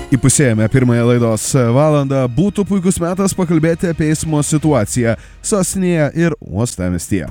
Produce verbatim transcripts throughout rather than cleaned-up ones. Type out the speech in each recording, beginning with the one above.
Įpusėjame pirmąją laidos valandą, būtų puikus metas pakalbėti apie eismo situaciją sostinėje ir uostamiestyje.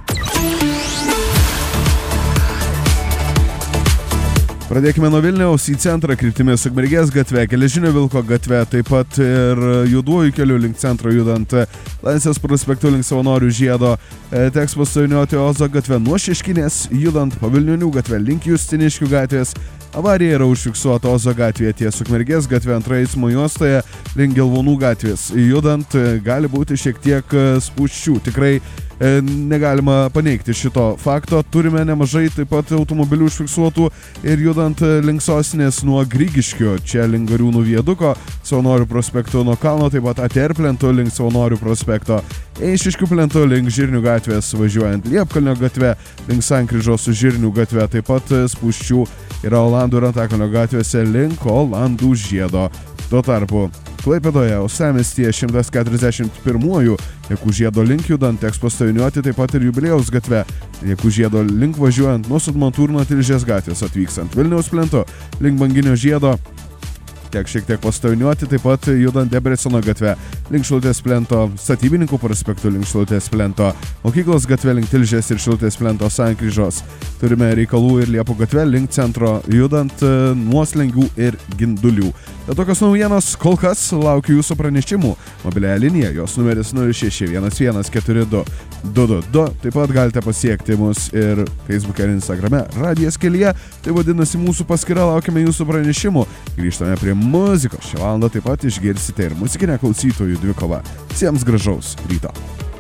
Pradėkime nuo Vilniaus į centrą kryptimis Ukmergės gatve, Geležinio Vilko gatve, taip pat ir juoduoju keliu link centro judant Laisvės prospektu link Savanorių žiedo, teks pastoviniuoti Ozo gatve nuo Šeškinės, judant Pavilnionių gatve link Justiniškių gatvės. Avarija yra užfiksuota Ozo gatvėje ties Ukmergės gatve antroje eismo juostoje link Gelvonų gatvės. Judant gali būti šiek tiek spūsčių. Tikrai e, negalima paneigti šito fakto. Turime nemažai taip pat automobilių užfiksuotų ir judant link sostinės nuo Grigiškio, čia link Gariūnų viaduko, Savanorių prospektu nuo Kalno, taip pat A T R plentu link Savanorių prospekto, Eišiškių plentu link Žirnių gatvės, važiuojant Liepkalnio gatve, link Sankryžos su Žirnių gatve, taip pat spūsčių yra Olandų ir Antakalnio gatvėse link Olandų žiedo. Tuo tarpu Klaipėdoje uostamiestyje šimtas keturiasdešimt pirmųjų Jakų žiedo link judant teks pastoviniuoti taip pat ir Jubiliejaus gatve. Jakų žiedo link važiuojant nuo Sudmontų ir nuo Tilžės gatvės, atvykstant Vilniaus plentu link Banginio žiedo tiek šiek tiek pastoviniuoti, taip pat judant Debreceno gatve link Šilutės plento, Statybininkų prospektu link Šilutės plento, Mokyklos gatve link Tilžės ir Šilutės plento sankryžos. Turime reikalų ir Liepų gatve link centro, judant Nuoslengių ir Gindulių. Bet tokios naujienos, kol kas laukiu jūsų pranešimų. Mobiliąją liniją, jos numeris nulis šeši vienas vienas keturi du du du du. Taip pat galite pasiekti mus ir Facebook'e ir Instagram'e Radijas kelyje. Tai vadinasi mūsų paskyra, laukiame jūsų pranešimų. Grįžtame prie muzikos. Šią valandą taip pat išgirsite ir muzikinę klausytojų dvikovą. Visiems gražaus ryto.